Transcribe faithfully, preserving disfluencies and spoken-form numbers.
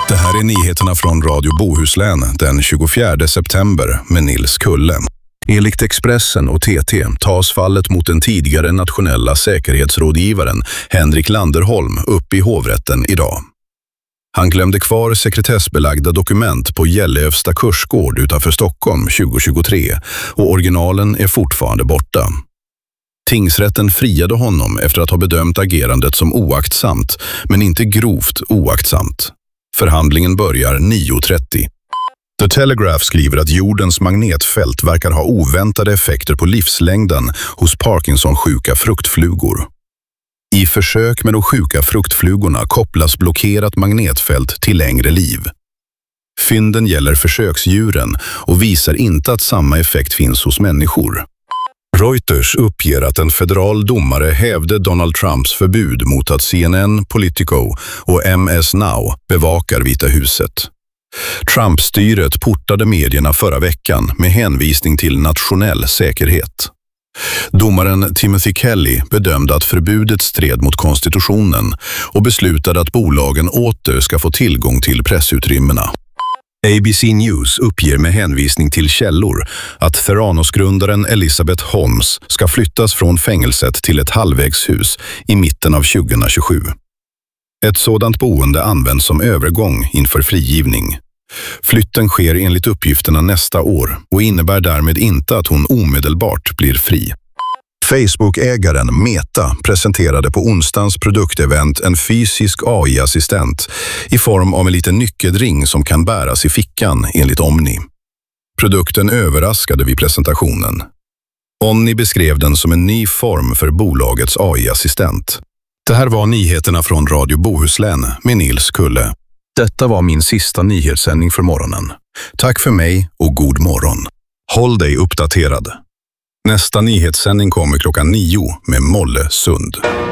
Det här är nyheterna från Radio Bohuslän den tjugofjärde september med Nils Kulle. Enligt Expressen och T T tas fallet mot den tidigare nationella säkerhetsrådgivaren Henrik Landerholm upp i hovrätten idag. Han glömde kvar sekretessbelagda dokument på Gällöfsta kursgård utanför Stockholm tjugohundratjugotre och originalen är fortfarande borta. Tingsrätten friade honom efter att ha bedömt agerandet som oaktsamt, men inte grovt oaktsamt. Förhandlingen börjar nio trettio. The Telegraph skriver att jordens magnetfält verkar ha oväntade effekter på livslängden hos Parkinson-sjuka fruktflugor. I försök med de sjuka fruktflugorna kopplas blockerat magnetfält till längre liv. Fynden gäller försöksdjuren och visar inte att samma effekt finns hos människor. Reuters uppger att en federal domare hävde Donald Trumps förbud mot att C N N, Politico och M S Now bevakar Vita huset. Trump-styret portade medierna förra veckan med hänvisning till nationell säkerhet. Domaren Timothy Kelly bedömde att förbudet stred mot konstitutionen och beslutade att bolagen åter ska få tillgång till pressutrymmena. A B C News uppger med hänvisning till källor att Theranos-grundaren Elizabeth Holmes ska flyttas från fängelset till ett halvvägshus i mitten av tjugohundratjugosju. Ett sådant boende används som övergång inför frigivning. Flytten sker enligt uppgifterna nästa år och innebär därmed inte att hon omedelbart blir fri. Facebook-ägaren Meta presenterade på onsdagens produktevent en fysisk A I-assistent i form av en liten nyckelring som kan bäras i fickan enligt Omni. Produkten överraskade vid presentationen. Omni beskrev den som en ny form för bolagets A I-assistent. Det här var nyheterna från Radio Bohuslän med Nils Kulle. Detta var min sista nyhetssändning för morgonen. Tack för mig och god morgon. Håll dig uppdaterad. Nästa nyhetssändning kommer klockan nio med Molle Sund.